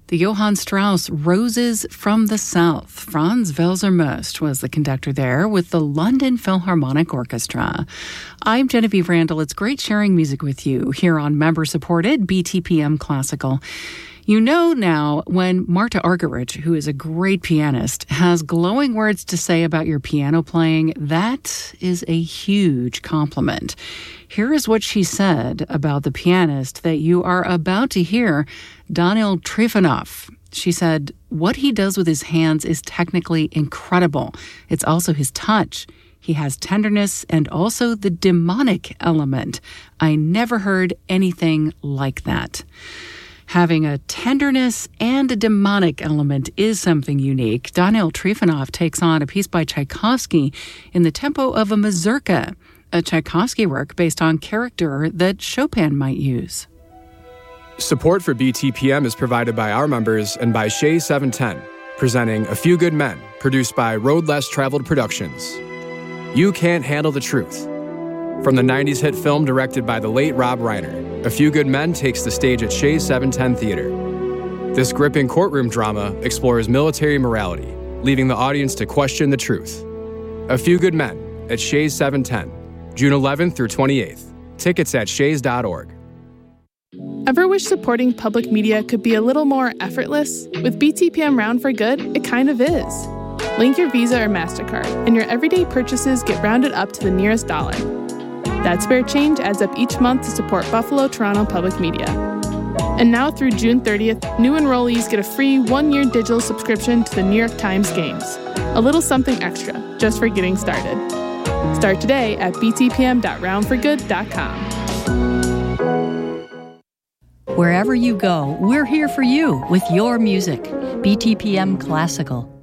The Johann Strauss Roses from the South. Franz Welser-Möst was the conductor there with the London Philharmonic Orchestra. I'm Genevieve Randall. It's great sharing music with you here on member-supported BTPM Classical. You know now when Marta Argerich, who is a great pianist, has glowing words to say about your piano playing, that is a huge compliment. Here is what she said about the pianist that you are about to hear, Daniil Trifonov. She said, what he does with his hands is technically incredible. It's also his touch. He has tenderness and also the demonic element. I never heard anything like that. Having a tenderness and a demonic element is something unique. Daniil Trifonov takes on a piece by Tchaikovsky in the tempo of a mazurka, a Tchaikovsky work based on character that Chopin might use. Support for BTPM is provided by our members and by Shea 710, presenting A Few Good Men, produced by Road Less Traveled Productions. You Can't Handle the Truth. From the 90s hit film directed by the late Rob Reiner, A Few Good Men takes the stage at Shea 710 Theater. This gripping courtroom drama explores military morality, leaving the audience to question the truth. A Few Good Men at Shea 710, June 11th through 28th. Tickets at shays.org. Ever wish supporting public media could be a little more effortless? With BTPM Round for Good, it kind of is. Link your Visa or MasterCard, and your everyday purchases get rounded up to the nearest dollar. That spare change adds up each month to support Buffalo Toronto Public Media. And now through June 30th, new enrollees get a free 1-year digital subscription to the New York Times Games. A little something extra, just for getting started. Start today at btpm.roundforgood.com. Wherever you go, we're here for you with your music. BTPM Classical.